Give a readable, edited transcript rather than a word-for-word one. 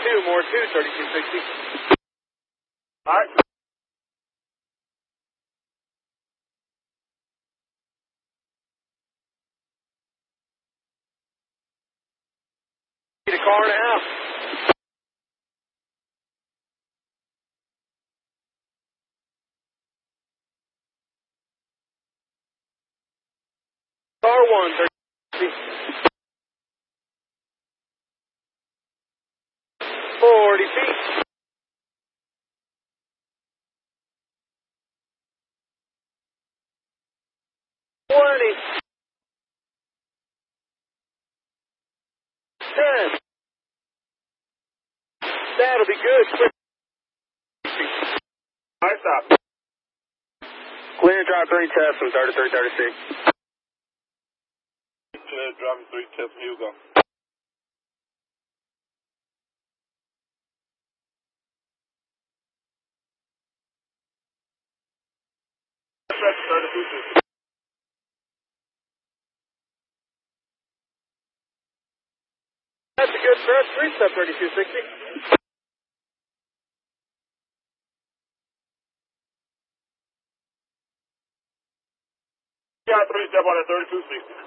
more 2, 3260. All right. Need a car and a half. Car 1, 3060. 40 feet. 20. 10. That'll be good. All right, stop. Clear drive 3 test from 33, 36. Clear driving 3 test, here you go. That's 3260. That's a good press. 3-step 3260. Yeah, 3 step on at 3260.